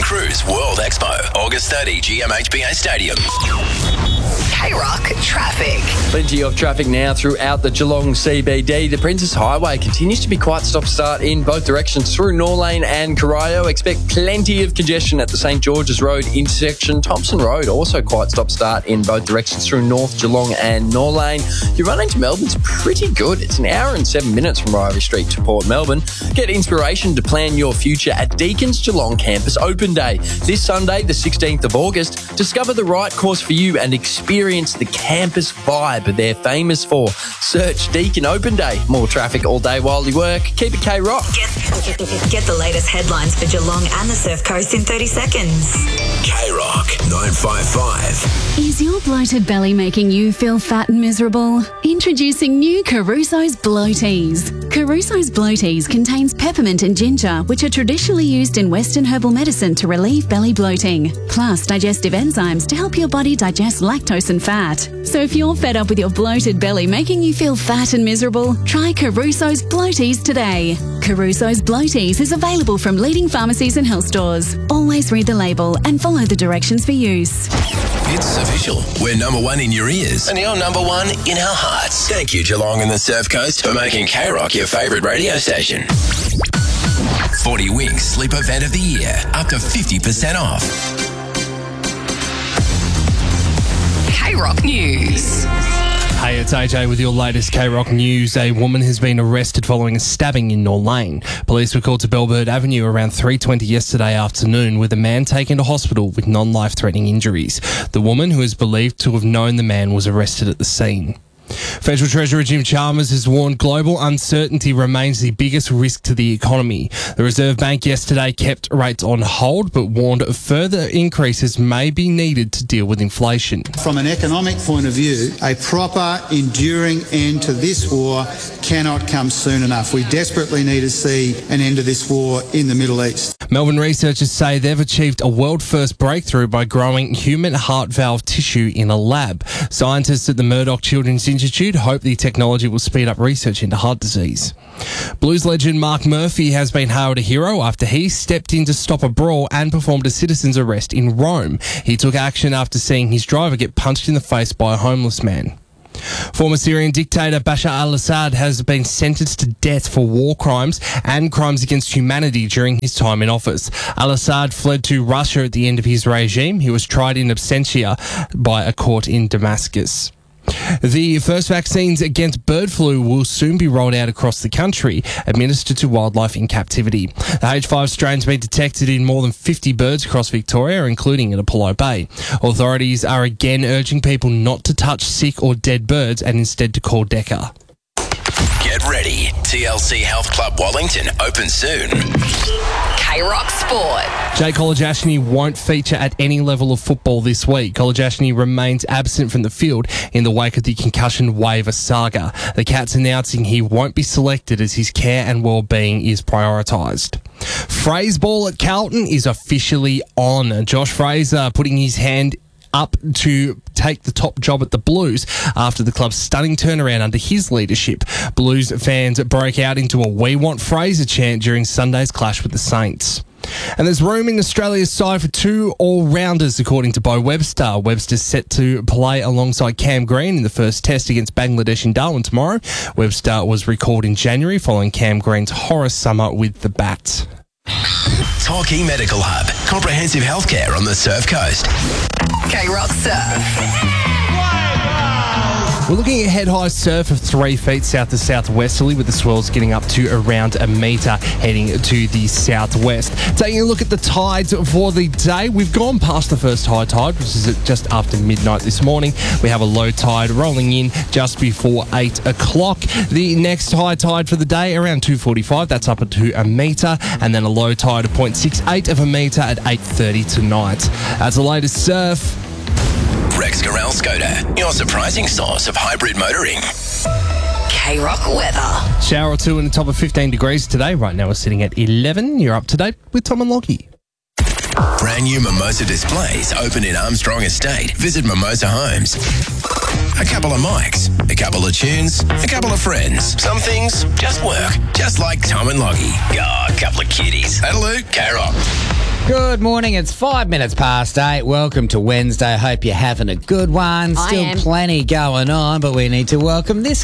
Cruise World Expo, August 30, GMHBA Stadium. K-Rock traffic. Plenty of traffic now throughout the Geelong CBD. The Princess Highway continues to be quite stop-start in both directions through Norlane and Corio. Expect plenty of congestion at the St George's Road intersection. Thompson Road also quite stop-start in both directions through North Geelong and Norlane. Your run into Melbourne's pretty good. It's an hour and 7 minutes from Ryrie Street to Port Melbourne. Get inspiration to plan your future at Deacon's Geelong Campus Open Day. This Sunday, the 16th of August, discover the right course for you and experience the campus vibe they're famous for. Search Deakin Open Day. More traffic all day while you work. Keep it K-Rock. Get the latest headlines for Geelong and the Surf Coast in 30 seconds. K-Rock 955. Is your bloated belly making you feel fat and miserable? Introducing new Caruso's Bloaties. Caruso's Bloaties contains peppermint and ginger, which are traditionally used in Western herbal medicine to relieve belly bloating, plus digestive enzymes to help your body digest lactose and fat. So if you're fed up with your bloated belly making you feel fat and miserable, try Caruso's Bloaties today. Caruso's Bloaties is available from leading pharmacies and health stores. Always read the label and follow the directions for use. It's official. We're number one in your ears and you're number one in our hearts. Thank you, Geelong and the Surf Coast, for making K-Rock your favourite radio station. 40 Winks Sleep Event of the Year. Up to 50% off. K-Rock News. Hey, it's AJ with your latest K-Rock news. A woman has been arrested following a stabbing in Norlane. Police were called to Bellbird Avenue around 3:20 yesterday afternoon with a man taken to hospital with non-life-threatening injuries. The woman, who is believed to have known the man, was arrested at the scene. Federal Treasurer Jim Chalmers has warned global uncertainty remains the biggest risk to the economy. The Reserve Bank yesterday kept rates on hold but warned further increases may be needed to deal with inflation. From an economic point of view, a proper, enduring end to this war cannot come soon enough. We desperately need to see an end to this war in the Middle East. Melbourne researchers say they've achieved a world-first breakthrough by growing human heart valve tissue in a lab. Scientists at the Murdoch Children's Institute hope the technology will speed up research into heart disease. Blues legend Mark Murphy has been hailed a hero after he stepped in to stop a brawl and performed a citizen's arrest in Rome. He took action after seeing his driver get punched in the face by a homeless man. Former Syrian dictator Bashar al-Assad has been sentenced to death for war crimes and crimes against humanity during his time in office. Al-Assad fled to Russia at the end of his regime. He was tried in absentia by a court in Damascus. The first vaccines against bird flu will soon be rolled out across the country, administered to wildlife in captivity. The H5 strain's been detected in more than 50 birds across Victoria, including at Apollo Bay. Authorities are again urging people not to touch sick or dead birds and instead to call DECA. Get ready. TLC Health Club Wellington open soon. K-Rock Sport. Jake Kolodjashnij won't feature at any level of football this week. Kolodjashnij remains absent from the field in the wake of the concussion waiver saga. The Cats announcing he won't be selected as his care and well-being is prioritised. Fraser ball at Carlton is officially on. Josh Fraser putting his hand up to take the top job at the Blues after the club's stunning turnaround under his leadership. Blues fans broke out into a "We Want Fraser" chant during Sunday's clash with the Saints. And there's room in Australia's side for two all-rounders, according to Bo Webster. Webster's set to play alongside Cam Green in the first test against Bangladesh in Darwin tomorrow. Webster was recalled in January following Cam Green's horror summer with the bat. Torquay Medical Hub. Comprehensive healthcare on the Surf Coast. K-Rock Surf. We're looking at head-high surf of 3 feet south to southwesterly, with the swells getting up to around a metre heading to the southwest. Taking a look at the tides for the day, we've gone past the first high tide, which is at just after midnight this morning. We have a low tide rolling in just before 8 o'clock. The next high tide for the day around 2:45, that's up to a metre, and then a low tide of 0.68 of a metre at 8:30 tonight. That's the latest surf. Rex Corral Skoda, your surprising source of hybrid motoring. K-Rock weather. Shower or two in the top of 15 degrees today. Right now we're sitting at 11. You're up to date with Tom and Lockie. Brand new Mimosa displays open in Armstrong Estate. Visit Mimosa Homes. A couple of mics, a couple of tunes, a couple of friends. Some things just work, just like Tom and Lockie. Oh, a couple of kitties. That'll do. K-Rock. Good morning. It's 5 minutes past 8. Welcome to Wednesday. Hope you're having a good one. Still plenty going on, but we need to welcome this